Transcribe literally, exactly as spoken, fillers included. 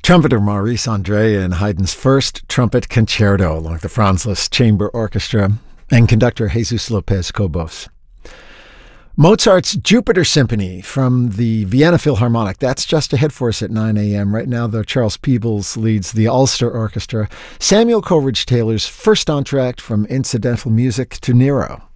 Trumpeter Maurice André in Haydn's first trumpet concerto along with the Franz Liszt Chamber Orchestra and conductor Jesus Lopez Cobos. Mozart's Jupiter Symphony from the Vienna Philharmonic. That's just ahead for us at nine a.m. Right now, though, Charles Peebles leads the Ulster Orchestra. Samuel Coleridge Taylor's first entr'acte from Incidental Music to Nero.